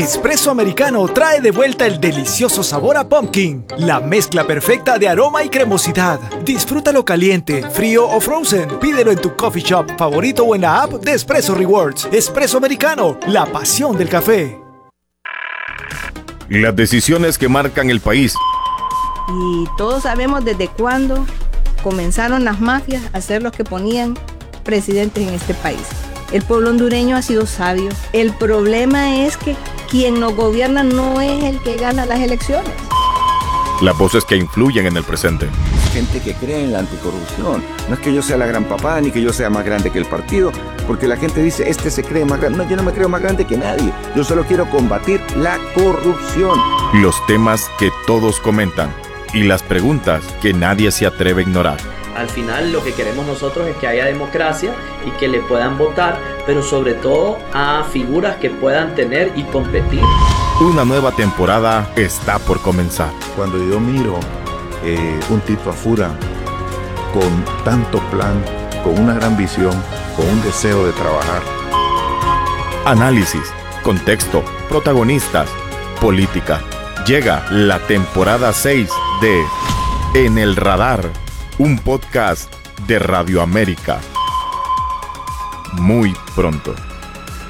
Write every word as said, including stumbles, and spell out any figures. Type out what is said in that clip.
Espresso Americano trae de vuelta el delicioso sabor a pumpkin, la mezcla perfecta de aroma y cremosidad. Disfrútalo caliente, frío o frozen. Pídelo en tu coffee shop favorito o en la app de Espresso Rewards. Espresso Americano, la pasión del café. Las decisiones que marcan el país. Y todos sabemos desde cuándo comenzaron las mafias a ser los que ponían presidentes en este país. El pueblo hondureño ha sido sabio. El problema es que quien nos gobierna no es el que gana las elecciones. Las voces que influyen en el presente. Gente que cree en la anticorrupción. No es que yo sea la gran papá ni que yo sea más grande que el partido, porque la gente dice, este se cree más grande. No, yo no me creo más grande que nadie. Yo solo quiero combatir la corrupción. Los temas que todos comentan y las preguntas que nadie se atreve a ignorar. Al final lo que queremos nosotros es que haya democracia y que le puedan votar, pero sobre todo a figuras que puedan tener y competir. Una nueva temporada está por comenzar. Cuando yo miro eh, un Tito Afura con tanto plan, con una gran visión, con un deseo de trabajar. Análisis, contexto, protagonistas, política. Llega la temporada seis de En el Radar, un podcast de Radio América. Muy pronto.